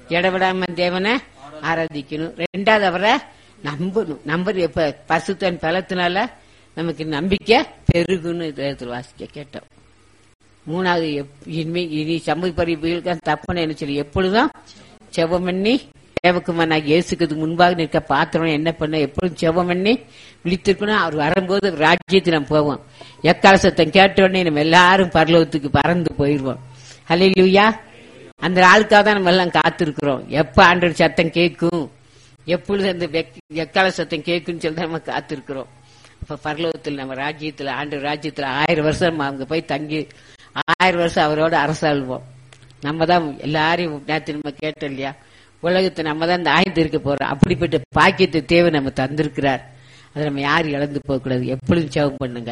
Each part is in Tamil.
இடவிடாம தேவனை ஆராதிக்கணும். ரெண்டாவது அவரை நம்பணும். நம்பர் எப்ப பசுத்தன் பலத்தினால நமக்கு நம்பிக்கை பெருகுன்னு வாசிக்க கேட்டோம். மூணாவது இனி சமூக தப்புன்னு என்ன சொல்லி எப்பொழுதும் செவம் பண்ணி தேவக்குமார் இயேசுக்கு முன்பாக நிற்க பாத்திரம் என்ன பண்ண எப்பொழுதும் செவம் பண்ணி விழித்திருக்கணும். அவர் வரும்போது ராஜ்யத்துக்கு நம்ம போவோம். எக்கால சத்தம் கேட்ட உடனே நம்ம எல்லாரும் பரலோகத்துக்கு பறந்து போயிருவோம். ஹல்லேலூயா. அந்த ஆளுக்காக தான் நம்ம எல்லாம் காத்திருக்கிறோம். எப்ப ஆண்டவர் சத்தம் கேட்கும், எப்பொழுது அந்த எக்கால சத்தம் கேட்குன்னு சொல்லி நம்ம காத்திருக்கிறோம். இப்ப பரலோகத்தில் நம்ம ராஜ்யத்துல ஆண்டவர் ராஜ்யத்துல 1000 வருஷம் அங்க போய் தங்கி 1000 வருஷம் அவரோட அரசாள்வோம். நம்ம தான் எல்லாரையும் நேற்று நம்ம கேட்டோம் இல்லையா, உலகத்தை நம்ம தான் இந்த ஆயத்து இருக்க போறோம். அப்படிப்பட்ட பாக்கியத்தை தேவை நம்ம தந்திருக்கிறார். அதை நம்ம யாரும் இழந்து போக கூடாது. எப்பொழுதும் ஜெபம் பண்ணுங்க.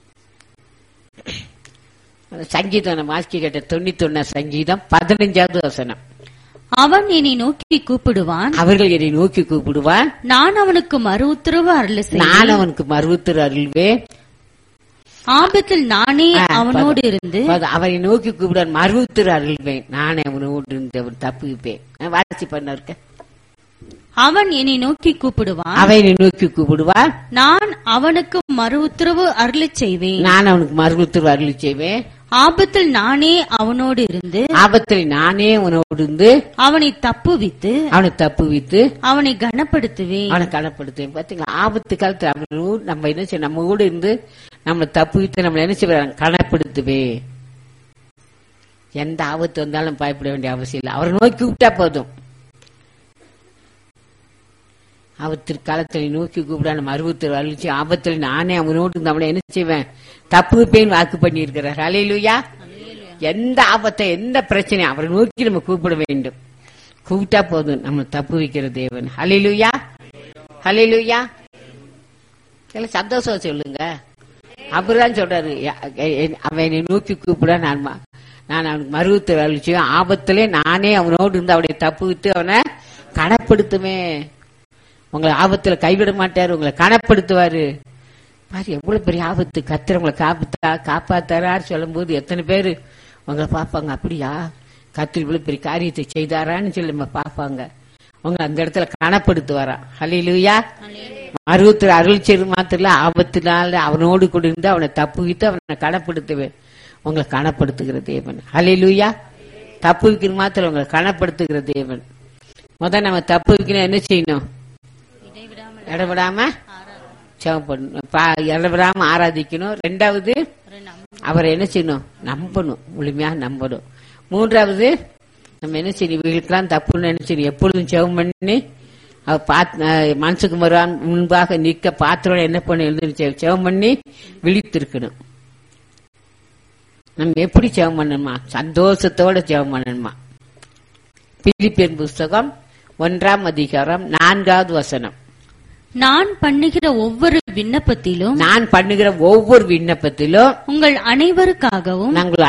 சங்கீதம் நம்ம வாசிக்க கேட்ட 91 சங்கீதம் 15வது வசனம். அவன் என்னை நோக்கி கூப்பிடுவான், அவர்கள் என்னை நோக்கி கூப்பிடுவான், நான் அவனுக்கு மறு உத்தரவு அருள செய்வேன். நான் அவனுக்கு மறு உத்தரவு அருள்வேன். ஆபத்தில் நானே அவனோடு இருந்து அவனை நோக்கி கூப்பிடுவான், மறு உத்தரவு அருள்வேன். நானே அவனோடு இருந்து அவன் தப்புவிப்பேன். வாசி பண்ண இருக்க. அவன் என்னை நோக்கி கூப்பிடுவான், அவனை நோக்கி கூப்பிடுவான், நான் அவனுக்கு மறு உத்தரவு அருளச் செய்வேன். நான் அவனுக்கு மறு உத்தரவு அருளி செய்வேன். ஆபத்தில் நானே அவனோடு இருந்து ஆபத்தில் நானே அவனோடு இருந்து அவனை தப்புவித்து அவனை கனப்படுத்துவேன். அவனை கனப்படுத்துவேன். பாத்தீங்களா, ஆபத்து காலத்துல அவனோடு நம்ம என்ன செய்ய, நம்ம கூட இருந்து நம்மளை தப்புவித்து நம்மளை என்ன செய்வாங்க, கனப்படுத்துவேன். எந்த ஆபத்து வந்தாலும் பயப்பட வேண்டிய அவசியம் இல்லை. அவரை நோக்கி கூப்பிட்டா போதும். ஆபத்திற்கு காலத்தில் நோக்கி கூப்பிடா நம்ம அறுபத்தி அழிச்சு ஆபத்தில் நானே அவனோடு நம்மளை என்ன செய்வேன், தப்புவிப்பேன் வாக்கு பண்ணி இருக்கிறார். ஹல்லேலூயா. எந்த ஆபத்தை எந்த பிரச்சனையும் அவரை நோக்கி நம்ம கூப்பிட வேண்டும். கூப்பிட்டா போதும், நம்ம தப்பு வைக்கிற தேவன். ஹல்லேலூயா, ஹல்லேலூயா. எல்லாம் சந்தோஷம் சொல்லுங்க. அவர்தான் சொல்றாரு, அவனை நோக்கி கூப்பிட நான் அவனுக்கு மறுத்து அழிச்சு ஆபத்திலே நானே அவனோடு இருந்து அவனை தப்புவித்து அவனை கனப்படுத்துவேன். உங்களை ஆபத்துல கைவிட மாட்டாரு, உங்களை கனப்படுத்துவாரு. பாரு எவ்வளவு பெரிய ஆபத்து. கர்த்தர் உங்களை காப்பாத்தாரு சொல்லும் போது எத்தனை பேரு உங்களை பார்ப்பாங்க, அப்படியா கர்த்தர் இவ்வளவு பெரிய காரியத்தை செய்தாரான்னு சொல்லி நம்ம பார்ப்பாங்க. உங்களை அந்த இடத்துல கனப்படுத்துவாரா. ஹல்லேலூயா. மறுத்து அருள் செய்து மாத்திர ஆபத்தினால அவனோடு கூட இருந்து அவனை தப்புவித்து அவனை கனப்படுத்துவேன். உங்களை கனப்படுத்துகிற தேவன். ஹல்லேலூயா. தப்பு வைக்கிற மாத்திரம் உங்களை கனப்படுத்துகிற தேவன். முதல் நம்ம தப்பு வைக்கணும், என்ன செய்யணும், இடவிடாம ஜெபம் பண்ணணும், இடவிடாம ஆராதிக்கணும். ரெண்டாவது அவரை என்ன செய்யணும், நம்பணும், முழுமையா நம்பணும். மூன்றாவது நம்ம என்ன செய்யணும், இவங்களுக்கெல்லாம் தப்புன்னு என்ன செய்யணும், எப்பொழுதும் ஜெபம் பண்ணி மனசுக்கு முன்பாக நிற்க பாத்திரம் என்ன பண்ணி ஜெபம் பண்ணி விழித்திருக்கணும். நம்ம எப்படி ஜெபம் பண்ணணுமா, சந்தோஷத்தோட ஜெபம் பண்ணணுமா. பிலிப்பியர் புஸ்தகம் 1ஆம் அதிகாரம் 4வது வசனம். நான் பண்ணுகிற ஒவ்வொரு விண்ணப்பத்திலும் உங்கள் அனைவருக்காகவும்